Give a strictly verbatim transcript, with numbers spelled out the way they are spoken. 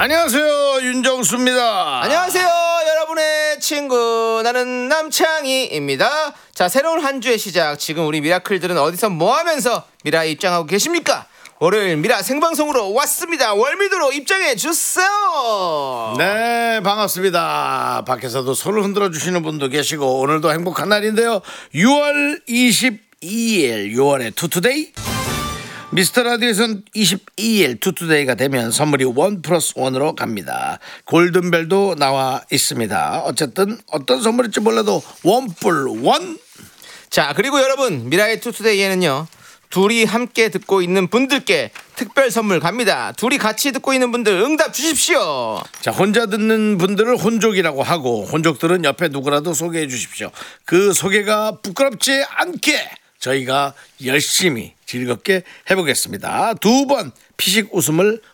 안녕하세요, 윤정수입니다. 안녕하세요, 여러분의 친구 나는 남창희입니다. 자, 새로운 한 주의 시작. 지금 우리 미라클들은 어디서 뭐하면서 미라에 입장하고 계십니까? 월요일 미라 생방송으로 왔습니다. 월미도로 입장해 주세요. 네, 반갑습니다. 밖에서도 손을 흔들어 주시는 분도 계시고 오늘도 행복한 날인데요. 유월 이십이일 유월의 투투데이. 미스터라디오에서는 이십이일 투투데이가 되면 선물이 원 플러스 원으로 갑니다. 골든벨도 나와 있습니다. 어쨌든 어떤 선물일지 몰라도 원뿔 원. 자, 그리고 여러분, 미라의 투투데이에는요, 둘이 함께 듣고 있는 분들께 특별 선물 갑니다. 둘이 같이 듣고 있는 분들 응답 주십시오. 자, 혼자 듣는 분들을 혼족이라고 하고 혼족들은 옆에 누구라도 소개해 주십시오. 그 소개가 부끄럽지 않게 저희가 열심히 즐겁게 해보겠습니다. 두 번 피식 웃음을